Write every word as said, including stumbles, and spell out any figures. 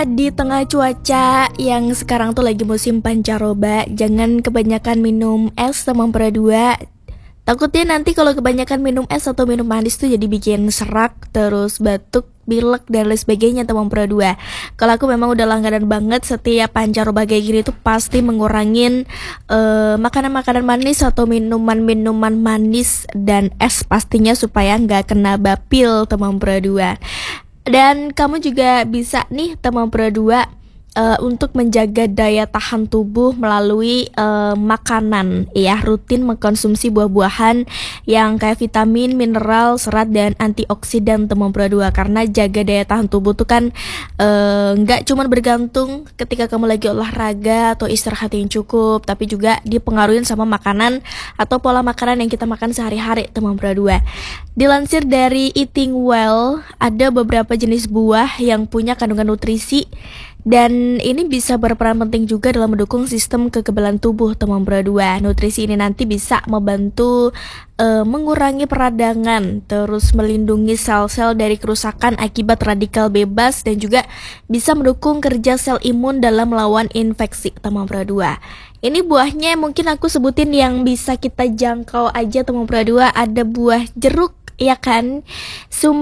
Di tengah cuaca yang sekarang tuh lagi musim pancaroba, jangan kebanyakan minum es sama dua. Takutnya nanti kalau kebanyakan minum es atau minum manis tuh jadi bikin serak, terus batuk, pilek dan lain sebagainya teman dua. Kalau aku memang udah langganan banget setiap pancaroba kayak gini tuh pasti mengurangin eh, makanan-makanan manis atau minuman-minuman manis dan es pastinya supaya nggak kena bapil teman dua. Dan kamu juga bisa nih teman dua eh, untuk menjaga daya tahan tubuh melalui eh, makanan ya, rutin mengkonsumsi buah-buahan yang kayak vitamin, mineral, serat dan antioksidan teman dua, karena jaga daya tahan tubuh tuh kan eh, nggak cuma bergantung ketika kamu lagi olahraga atau istirahat yang cukup, tapi juga dipengaruhi sama makanan atau pola makanan yang kita makan sehari-hari teman dua. Dilansir dari Eating Well, ada beberapa jenis buah yang punya kandungan nutrisi dan ini bisa berperan penting juga dalam mendukung sistem kekebalan tubuh teman dua. Nutrisi ini nanti bisa membantu uh, mengurangi peradangan, terus melindungi sel-sel dari kerusakan akibat radikal bebas dan juga bisa mendukung kerja sel imun dalam melawan infeksi teman dua. Ini buahnya mungkin aku sebutin yang bisa kita jangkau aja teman dua. Ada buah jeruk ya kan, sum